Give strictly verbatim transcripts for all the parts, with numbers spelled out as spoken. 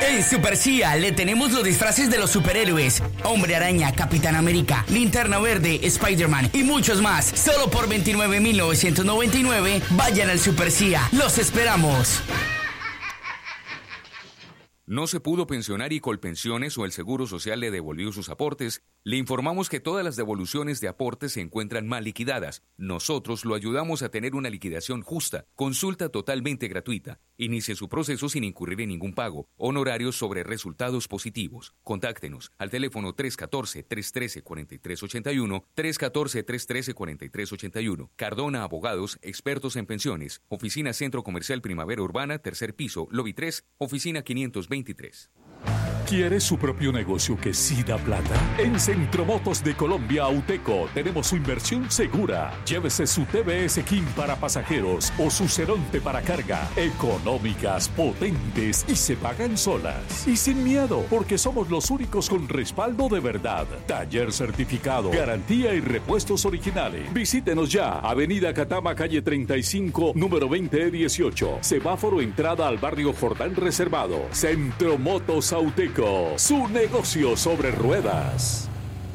En Super C I A le tenemos los disfraces de los superhéroes: Hombre Araña, Capitán América, Linterna Verde, Spider-Man y muchos más. Solo por veintinueve mil novecientos noventa y nueve. Vayan al Super C I A. ¡Los esperamos! ¿No se pudo pensionar y Colpensiones o el Seguro Social le devolvió sus aportes? Le informamos que todas las devoluciones de aportes se encuentran mal liquidadas. Nosotros lo ayudamos a tener una liquidación justa. Consulta totalmente gratuita. Inicie su proceso sin incurrir en ningún pago. Honorarios sobre resultados positivos. Contáctenos al teléfono tres uno cuatro, tres uno tres, cuatro tres ocho uno, tres uno cuatro, tres uno tres, cuatro tres ocho uno. Cardona Abogados, expertos en pensiones. Oficina Centro Comercial Primavera Urbana, tercer piso, lobby tres, oficina quinientos veintitrés. ¿Quiere su propio negocio que sí da plata? En Centromotos de Colombia Auteco tenemos su inversión segura. Llévese su T V S King para pasajeros o su Ceronte para carga. Económicas, potentes y se pagan solas. Y sin miedo, porque somos los únicos con respaldo de verdad. Taller certificado, garantía y repuestos originales. Visítenos ya. Avenida Catama, calle treinta y cinco, número veinte dieciocho. Semáforo entrada al barrio Jordán Reservado. Centromotos Auteco. Su negocio sobre ruedas.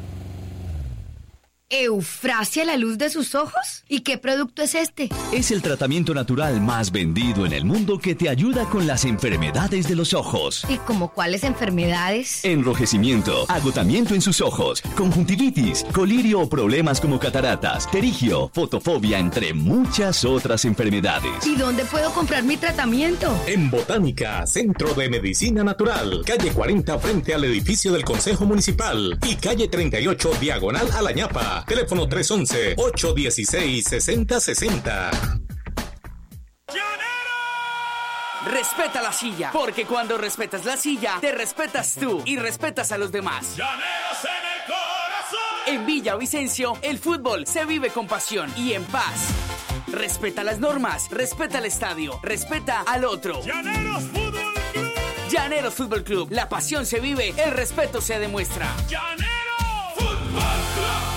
¿Eufrasia la luz de sus ojos? ¿Y qué producto es este? Es el tratamiento natural más vendido en el mundo que te ayuda con las enfermedades de los ojos. ¿Y como cuáles enfermedades? Enrojecimiento, agotamiento en sus ojos, conjuntivitis, colirio o problemas como cataratas, terigio, fotofobia, entre muchas otras enfermedades. ¿Y dónde puedo comprar mi tratamiento? En Botánica, Centro de Medicina Natural, calle cuarenta frente al edificio del Consejo Municipal y calle treinta y ocho diagonal a La Ñapa. Teléfono tres once, ocho dieciséis, sesenta sesenta. Respeta la silla, porque cuando respetas la silla, te respetas tú y respetas a los demás. Llaneros en el corazón. En Villavicencio, el fútbol se vive con pasión y en paz. Respeta las normas, respeta el estadio, respeta al otro. Llaneros Fútbol Club. Llaneros Fútbol Club. La pasión se vive, el respeto se demuestra. Llaneros Fútbol Club.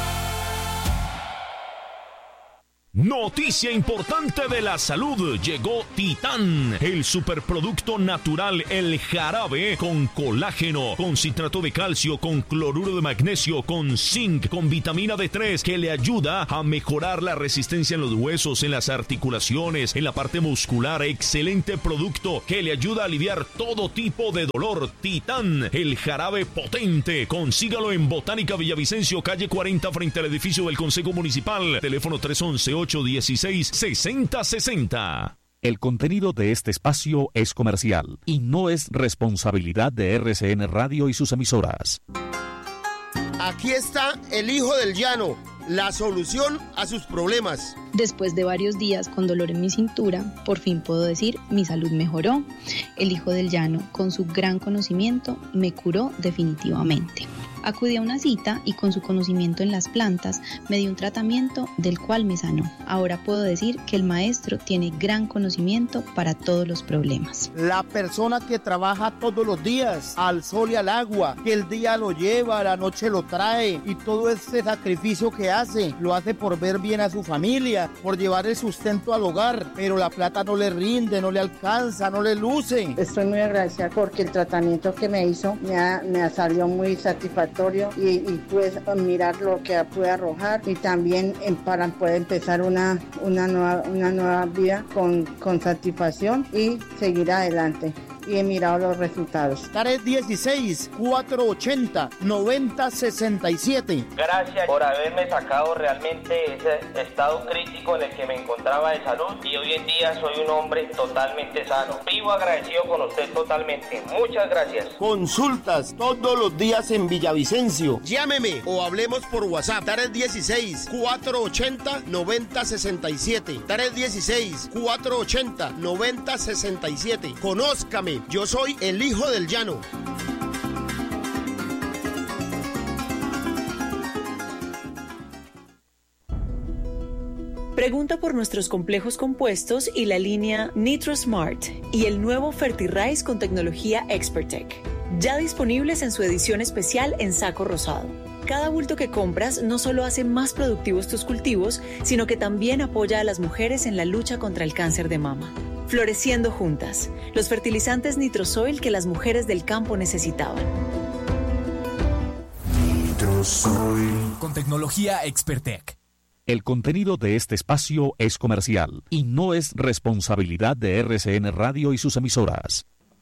Noticia importante de la salud. Llegó Titán, el superproducto natural, el jarabe con colágeno, con citrato de calcio, con cloruro de magnesio, con zinc, con vitamina D tres, que le ayuda a mejorar la resistencia en los huesos, en las articulaciones, en la parte muscular. Excelente producto que le ayuda a aliviar todo tipo de dolor. Titán, el jarabe potente. Consígalo en Botánica Villavicencio, calle cuarenta, frente al edificio del Consejo Municipal. Teléfono tres once, ocho dieciséis, sesenta sesenta. El contenido de este espacio es comercial y no es responsabilidad de R C N Radio y sus emisoras. Aquí está el Hijo del Llano, la solución a sus problemas. Después de varios días con dolor en mi cintura, por fin puedo decir, mi salud mejoró. El Hijo del Llano, con su gran conocimiento, me curó definitivamente. Acudí a una cita y con su conocimiento en las plantas me dio un tratamiento del cual me sanó. Ahora puedo decir que el maestro tiene gran conocimiento para todos los problemas. La persona que trabaja todos los días al sol y al agua, que el día lo lleva, la noche lo trae y todo ese sacrificio que hace, lo hace por ver bien a su familia, por llevar el sustento al hogar, pero la plata no le rinde, no le alcanza, no le luce. Estoy muy agradecida porque el tratamiento que me hizo me, ha, me salió muy satisfactorio. Y, y pues mirar lo que puede arrojar y también para poder empezar una, una, nueva, una nueva vida con, con satisfacción y seguir adelante. Y he mirado los resultados. tres dieciséis, cuatrocientos ochenta, noventa sesenta y siete. Gracias por haberme sacado realmente ese estado crítico en el que me encontraba de salud y hoy en día soy un hombre totalmente sano. Vivo agradecido con usted totalmente. Muchas gracias. Consultas todos los días en Villavicencio. Llámeme o hablemos por WhatsApp. tres dieciséis, cuatrocientos ochenta, noventa sesenta y siete. tres dieciséis, cuatrocientos ochenta, noventa sesenta y siete. Conózcame. Yo soy el Hijo del Llano. Pregunta por nuestros complejos compuestos y la línea NitroSmart y el nuevo FertiRice con tecnología ExpertTech. Ya disponibles en su edición especial en saco rosado. Cada bulto que compras no solo hace más productivos tus cultivos, sino que también apoya a las mujeres en la lucha contra el cáncer de mama. Floreciendo juntas, los fertilizantes Nitrosoil que las mujeres del campo necesitaban. Nitrosoil. Con tecnología Expertec. El contenido de este espacio es comercial y no es responsabilidad de R C N Radio y sus emisoras.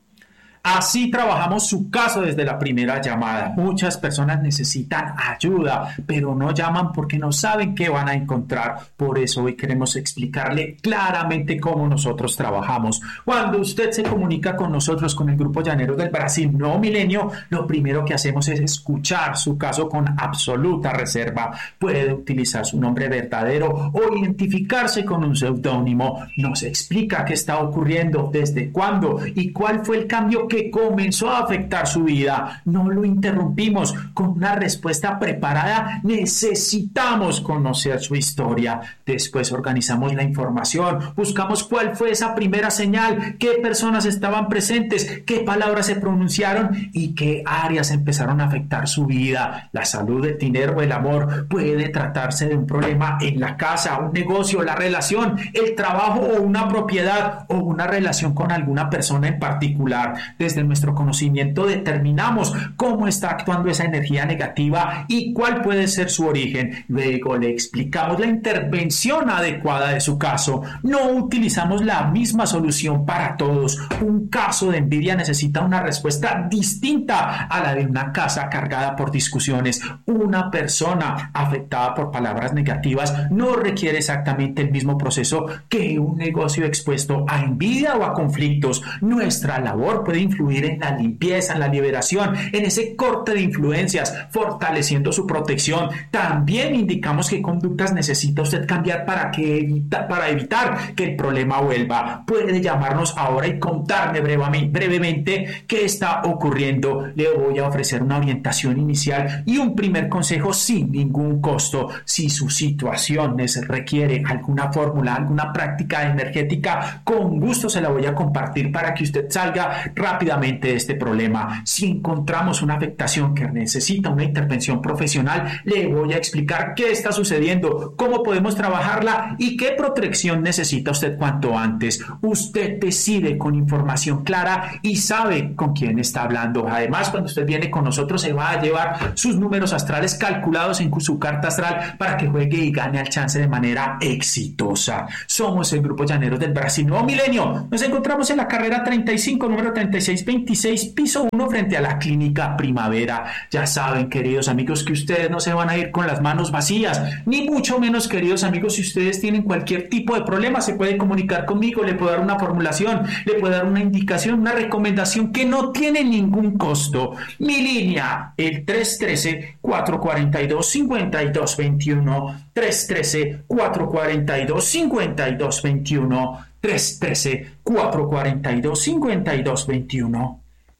Así trabajamos su caso desde la primera llamada. Muchas personas necesitan ayuda, pero no llaman porque no saben qué van a encontrar. Por eso hoy queremos explicarle claramente cómo nosotros trabajamos. Cuando usted se comunica con nosotros, con el Grupo Llaneros del Brasil Nuevo Milenio, lo primero que hacemos es escuchar su caso con absoluta reserva. Puede utilizar su nombre verdadero o identificarse con un seudónimo. Nos explica qué está ocurriendo, desde cuándo y cuál fue el cambio que que comenzó a afectar su vida. No lo interrumpimos con una respuesta preparada. Necesitamos conocer su historia. Después organizamos la información, buscamos cuál fue esa primera señal, qué personas estaban presentes, qué palabras se pronunciaron y qué áreas empezaron a afectar su vida. La salud, el dinero, el amor. Puede tratarse de un problema en la casa, un negocio, la relación, el trabajo o una propiedad o una relación con alguna persona en particular. Desde nuestro conocimiento determinamos cómo está actuando esa energía negativa y cuál puede ser su origen. Luego le explicamos la intervención adecuada de su caso. No utilizamos la misma solución para todos. Un caso de envidia necesita una respuesta distinta a la de una casa cargada por discusiones. Una persona afectada por palabras negativas no requiere exactamente el mismo proceso que un negocio expuesto a envidia o a conflictos. Nuestra labor puede influir en la limpieza, en la liberación, en ese corte de influencias, fortaleciendo su protección. También indicamos qué conductas necesita usted cambiar para, que evita, para evitar que el problema vuelva. Puede llamarnos ahora y contarme brevemente, brevemente qué está ocurriendo. Le voy a ofrecer una orientación inicial y un primer consejo sin ningún costo. Si su situación requiere alguna fórmula, alguna práctica energética, con gusto se la voy a compartir para que usted salga rápidamente de este problema. Si encontramos una afectación que necesita una intervención profesional, le voy a explicar qué está sucediendo, cómo podemos trabajarla y qué protección necesita usted cuanto antes. Usted decide con información clara y sabe con quién está hablando. Además, cuando usted viene con nosotros, se va a llevar sus números astrales calculados en su carta astral para que juegue y gane al chance de manera exitosa. Somos el Grupo Llaneros del Brasil Nuevo Milenio. Nos encontramos en la carrera treinta y cinco, número treinta y seis veintiséis, piso uno, frente a la Clínica Primavera. Ya saben, queridos amigos, que ustedes no se van a ir con las manos vacías, ni mucho menos, queridos amigos, si ustedes tienen cualquier tipo de problema, se pueden comunicar conmigo, le puedo dar una formulación, le puedo dar una indicación, una recomendación que no tiene ningún costo. Mi línea, el tres uno tres, cuatro cuatro dos, cinco dos dos uno, tres uno tres, cuatro cuatro dos, cinco dos dos uno, tres uno tres, cuatro cuatro dos, cinco dos dos uno.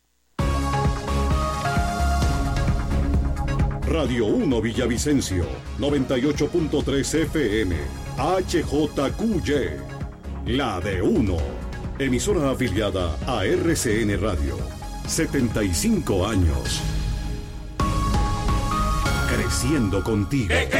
Radio uno Villavicencio, noventa y ocho punto tres F M, H J Q Y, la de uno, emisora afiliada a R C N Radio, setenta y cinco años. Creciendo contigo.